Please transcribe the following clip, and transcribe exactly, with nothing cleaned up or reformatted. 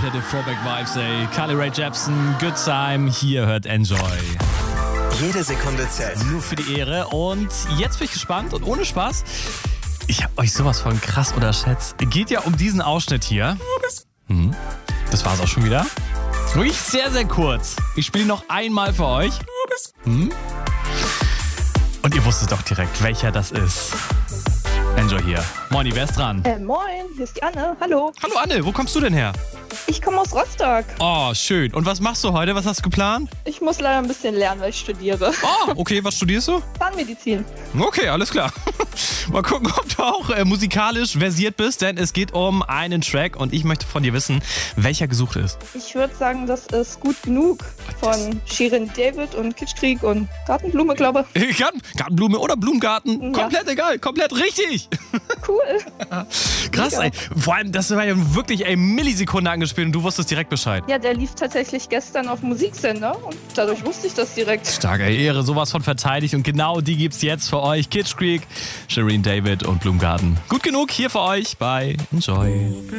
komplette Throwback-Vibes, ey. Carly Rae Jepsen, Good Time, hier hört Enjoy. Jede Sekunde zählt. Nur für die Ehre. Und jetzt bin ich gespannt und ohne Spaß, ich habe euch sowas von krass unterschätzt. Geht ja um diesen Ausschnitt hier. Mhm. Das war's auch schon wieder. Wirklich sehr, sehr kurz. Ich spiele noch einmal für euch. Mhm. Und ihr wusstet doch direkt, welcher das ist. Enjoy hier. Moini, wer ist dran? Äh, moin, hier ist die Anne. Hallo. Hallo Anne, wo kommst du denn her? Ich komme aus Rostock. Oh, schön. Und was machst du heute? Was hast du geplant? Ich muss leider ein bisschen lernen, weil ich studiere. Oh, okay, was studierst du? Zahnmedizin. Okay, alles klar. Mal gucken, ob du auch äh, musikalisch versiert bist, denn es geht um einen Track und ich möchte von dir wissen, welcher gesucht ist. Ich würde sagen, das ist Gut genug von Shirin David und Kitschkrieg und Gartenblume, glaube ich. Garten, Gartenblume oder Blumengarten, Ja. komplett egal, komplett richtig. Cool. Krass, Ja. ey. Vor allem, das war ja wirklich ey, Millisekunde angespielt und du wusstest direkt Bescheid. Ja, der lief tatsächlich gestern auf dem Musiksender und dadurch wusste ich das direkt. Starke Ehre, sowas von verteidigt und genau die gibt's jetzt für euch. Kitschkrieg, Shireen David und Blumengarten. Gut genug hier für euch bei Enjoy.